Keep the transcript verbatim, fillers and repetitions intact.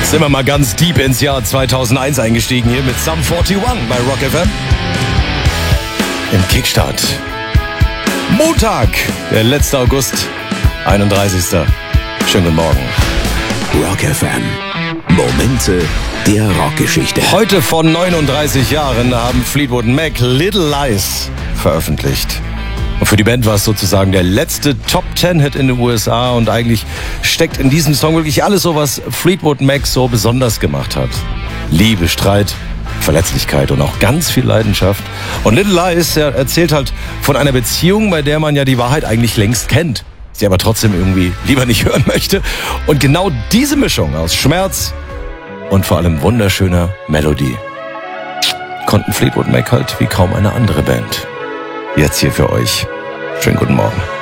Sind wir mal ganz deep ins Jahr zweitausendeins eingestiegen hier mit Sum einundvierzig bei Rock F M. Im Kickstart. Montag, der letzte August, einunddreißigster Schönen guten Morgen. Rock F M. Momente der Rockgeschichte. Heute vor neununddreißig Jahren haben Fleetwood Mac Little Lies veröffentlicht. Und für die Band war es sozusagen der letzte Top-Ten-Hit in den U S A und eigentlich steckt in diesem Song wirklich alles so, was Fleetwood Mac so besonders gemacht hat. Liebe, Streit, Verletzlichkeit und auch ganz viel Leidenschaft. Und Little Lies erzählt halt von einer Beziehung, bei der man ja die Wahrheit eigentlich längst kennt, sie aber trotzdem irgendwie lieber nicht hören möchte. Und genau diese Mischung aus Schmerz und vor allem wunderschöner Melodie konnten Fleetwood Mac halt wie kaum eine andere Band. Jetzt hier für euch. Schönen guten Morgen.